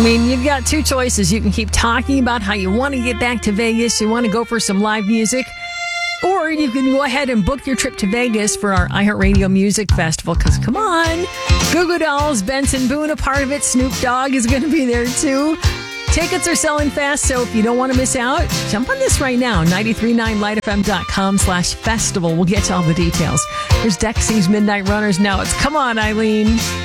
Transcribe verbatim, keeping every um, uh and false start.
I mean, you've got two choices. You can keep talking about how you want to get back to Vegas, you want to go for some live music, or you can go ahead and book your trip to Vegas for our iHeartRadio Music Festival, because come on, Goo Goo Dolls, Benson Boone, a part of it, Snoop Dogg is going to be there too. Tickets are selling fast, so if you don't want to miss out, jump on this right now. ninety-three point nine light f m dot com slash festival. We'll get to all the details. There's Dexy's Midnight Runners now. It's Come On, Eileen.